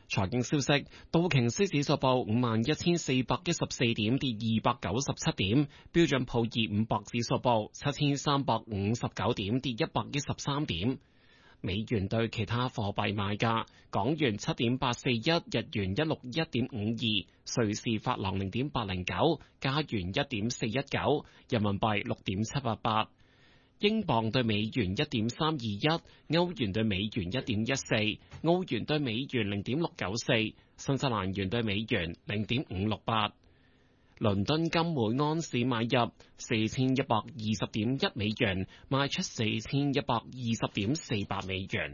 財經消息，道瓊斯指數報51,414點，跌297點；標準普爾500指數報7,359點，跌113點。美元對其他貨幣賣價：港元7.841，日元161.52，瑞士法郎0.809，加元1.419，人民幣6.788。英鎊對美元1.321，歐元對美元1.14，澳元對美元0.694，新西蘭元對美元0.568。倫敦金每安士買入4120.1美元，賣出4120.48美元。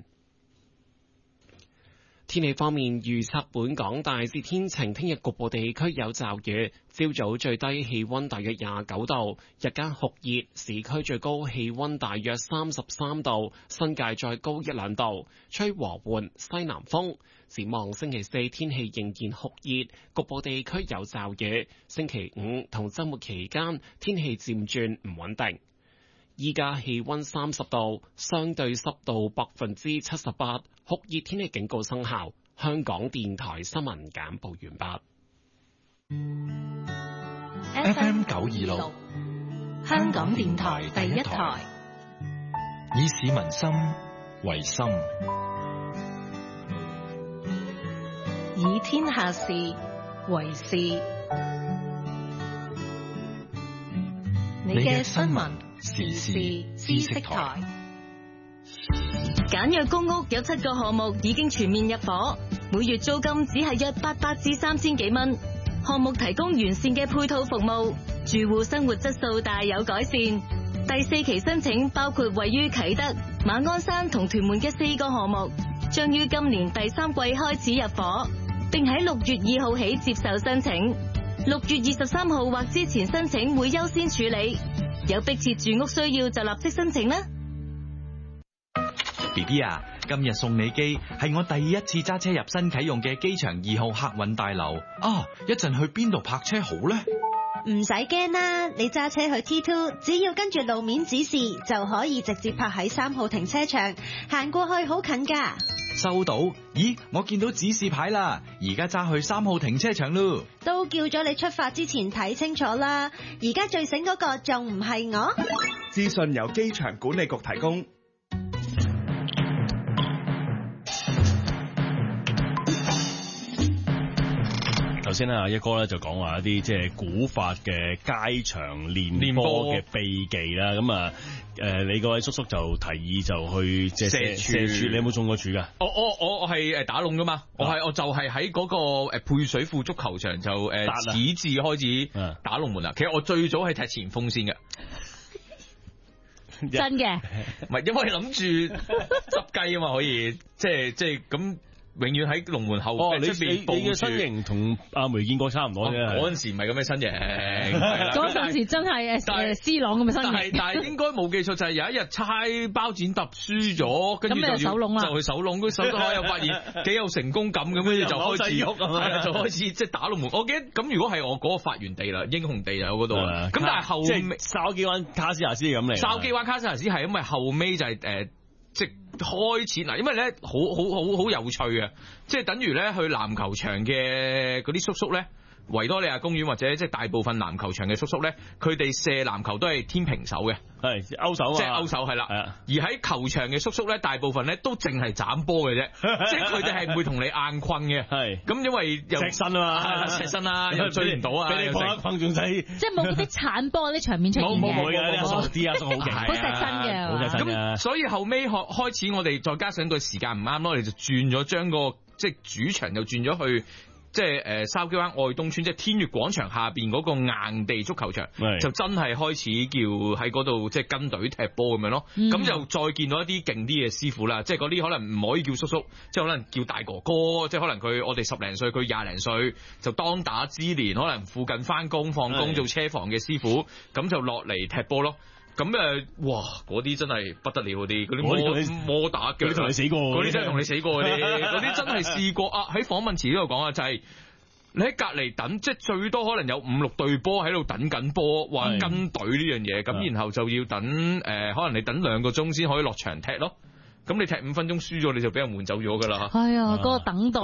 天氣方面，預測本港大致天晴，聽日局部地區有驟雨。朝早最低氣溫大約29度，日間酷熱，市區最高氣溫大約33度，新界再高1-2度，吹和緩西南風。展望星期四天氣仍然酷熱，局部地區有驟雨。星期五同週末期間天氣漸轉唔穩定。依家氣溫30度，相對濕度78%，酷熱天氣警告生效。香港電台新聞簡報完畢。FM 926，香港電台第一台，以市民心為心，以天下事為事。你嘅新聞時事知識台。 簡約公屋有7個項目已經全面入伙，每月租金只係約800至3000幾蚊。項目提供完善嘅配套服務，住戶生活質素大有改善。第4期申請包括位於啟德、馬鞍山同屯門嘅4個項目，將於今年第3季開始入伙，並喺6月2號起接受申請。6月23號或之前申請會優先處理，有迫切住屋需要就立即申請啦。 BB 啊，今日送你機係我第一次揸車入新啟用嘅機場2號客運大樓啊！一陣去邊度泊車好呢？ 唔使驚啦，你揸車去 T2，只要跟住路面指示就可以直接泊喺3號停車場，行過去好近㗎。 收到。咦，我見到指示牌啦，而家揸去3號停車場咯。 都叫咗你出發之前睇清楚啦，而家最醒嗰個仲唔係我？ 資訊由機場管理局提供。 頭先咧，一哥咧就講話一啲即係古法嘅街場練波嘅秘技啦。咁啊，你嗰位叔叔就提議就去即係射柱，你有冇中過柱噶？ 我係打龍噶嘛，我就係喺嗰個配水庫足球場就始至開始打龍門啦。其實我最早係踢前鋒先嘅。 真嘅， 唔係因為諗住執雞啊嘛，可以即係咁。永遠喺龍門後邊出邊佈住。 你嘅身形同阿梅見過差唔多啫。 嗰陣時唔係咁嘅身形， 嗰陣時真係C朗咁嘅身形。 但係應該冇記錯，就係有一日猜包剪揼輸咗，跟住就手籠啦， 就去手籠，佢手咗開又發現幾有成功感咁，跟住就開始喐，就開始即係打龍門。我記得咁，如果係我嗰個發源地啦，英雄地有嗰度。咁但係後尾筲箕灣卡斯亞斯咁嚟。 筲箕灣卡斯亞斯係因為後尾就係即開始嗱，因為咧好有趣嘅，即係等於咧去籃球場嘅嗰啲叔叔咧，維多利亞公園或者即係大部分籃球場嘅叔叔咧，佢哋射籃球都係天平手嘅， 係勾手啊， 即係勾手係啦。而喺球場嘅叔叔咧，大部分咧都淨係斬波嘅啫，即係佢哋係唔會同你硬困嘅。係咁，因為又赤身啊嘛， 赤身啊，又追唔到啊， 俾你碰一碰仲使， 即係冇嗰啲鏟波嗰啲場面出現嘅。 冇嘅，啲阿叔好勁， 好赤身嘅， 好赤身嘅。 咁所以後尾開始，我哋再加上個時間唔啱咯，我哋就轉咗將個即係主場又轉咗去。即係筲箕灣愛東村，即係天悅廣場下邊嗰個硬地足球場，就真係開始叫喺嗰度即係跟隊踢波咁樣咯。咁就再見到一啲勁啲嘅師傅啦，即係嗰啲可能唔可以叫叔叔，即係可能叫大哥哥，即係可能我哋10零歲，佢20零歲，就當打之年，可能附近翻工放工做車房嘅師傅，咁就落嚟踢波咯。咁哇！嗰啲真係不得了，嗰啲摩打腳， 嗰啲同你死過， 嗰啲真係同你死過嗰啲，嗰啲真係試過啊！喺訪問池呢度講啊，就係你喺隔離等，即係最多可能有5、6隊波喺度等緊波，話跟隊呢樣嘢，咁然後就要等可能你等2個鐘先可以落場踢咯。咁你踢5分鐘輸咗，你就俾人換走咗㗎啦。 係啊，嗰個等待